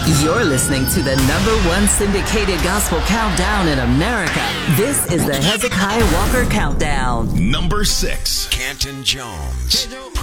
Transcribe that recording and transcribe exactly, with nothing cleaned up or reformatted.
You're listening to the number one syndicated gospel countdown in America. This is the Hezekiah Walker Countdown. Number six. Canton Jones.